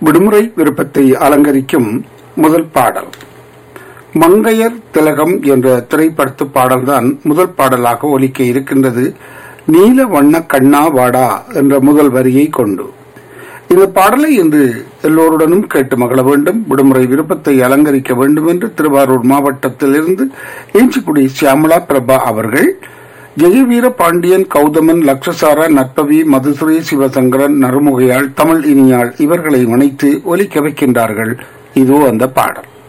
விடுமுறை விருப்பத்தை அலங்கரிக்கும் முதல் பாடல் மங்கையர் திலகம் என்ற திரைப்படத்து பாடல்தான் முதல் பாடலாக ஒலிக்க இருக்கின்றது. நீல வண்ண கண்ணா வாடா என்ற முதல் வரியை கொண்டு இந்த பாடலை இன்று எல்லோருடனும் கேட்டு மகிழ வேண்டும், விடுமுறை விருப்பத்தை அலங்கரிக்க வேண்டும் என்று திருவாரூர் மாவட்டத்திலிருந்து ஏஞ்சிக்குடி சியாமலா பிரபா அவர்கள் ஜெயவீர பாண்டியன், கௌதமன், லக்ஷசாரா, நட்பவி, மதுசுரே, சிவசங்கரன், நறுமுகையாள், தமிழ் இனியாள் இவர்களை இணைத்து ஒலிக்க வைக்கின்றார்கள். இதோ அந்த பாடல்.